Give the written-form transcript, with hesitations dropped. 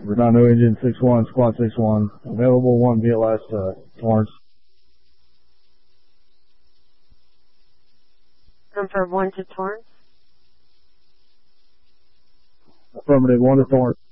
Redondo Engine 6-1, Squad 6-1. Available 1 VLS, Torrance. Confirm 1 to Torrance. Affirmative, 1 to Torrance.